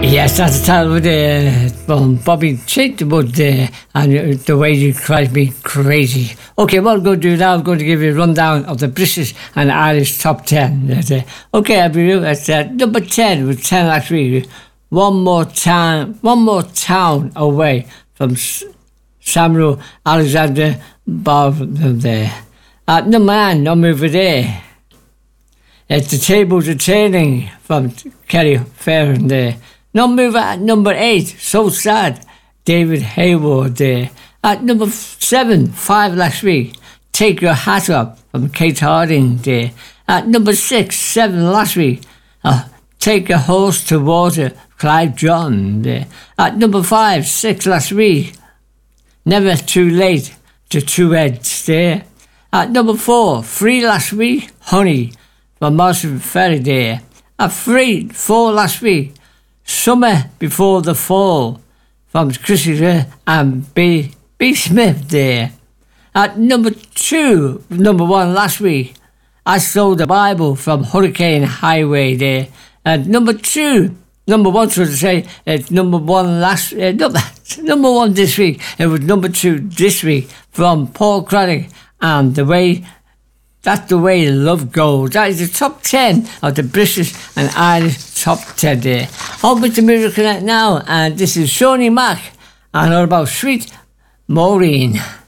Yes, that's a title from Bobby Chitwood and The Way You Drive Me Crazy. Okay, what I'm going to do now, I'm going to give you a rundown of the British and Irish top 10. Okay, everybody, that's number 10 with 10 last week. One more town away from Samuel Alexander Bob there. At number 9, no mover there. It's The Tables Are Turning from Kerry Farron there. No mover at number 8, So Sad, David Hayward there. At number 7, 5 last week, Take Your Hat Off from Kate Harding there. At number 6, 7 last week, Take a Horse to Water, Clive John there. At number 5, 6 last week, Never Too Late, to Two Heads there. At number 4, 3 last week, Honey from Martin Ferry there. At 4 last week, Summer Before the Fall from Chrissy and B. Smith there. At number 1 last week, I Stole the Bible from Hurricane Highway there. And number 1 should I say, it's number 1 number 1 this week. It was number 2 this week from Paul Craddock and That's the Way Love Goes. That is the top 10 of the British and Irish top 10 there. On with the Music Connect now, and this is Shawnee Mack and all about Sweet Maureen.